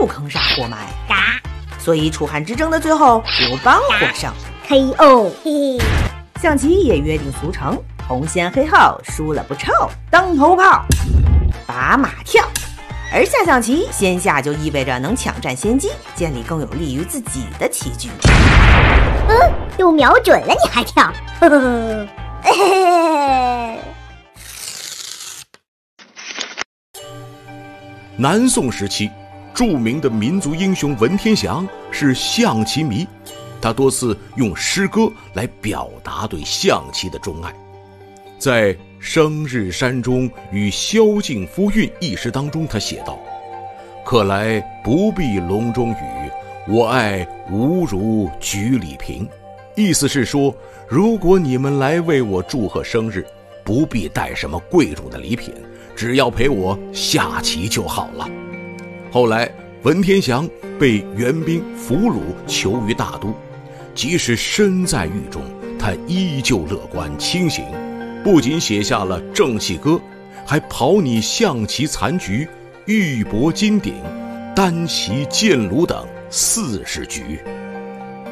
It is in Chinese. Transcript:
入坑杀活埋， 嘎， 所以楚汉之争的最后，刘邦获胜。 KO， 嘿嘿。 象棋也约定俗成，红先黑后，输了不臭，当头炮，把马跳。而下象棋，先下就意味着能抢占先机，建立更有利于自己的棋局。 都瞄准了你还跳，呵呵呵。 南宋时期，著名的民族英雄文天祥是象棋迷，他多次用诗歌来表达对象棋的钟爱。在《生日山中与萧敬夫韵》一诗当中，他写道：“客来不必笼中语，我爱无如局里平。”意思是说，如果你们来为我祝贺生日，不必带什么贵重的礼品，只要陪我下棋就好了。后来文天祥被元兵俘虏，囚于大都，即使身在狱中，他依旧乐观清醒，不仅写下了《正气歌》，还跑拟象棋残局、玉帛金鼎、单骑剑炉等40局。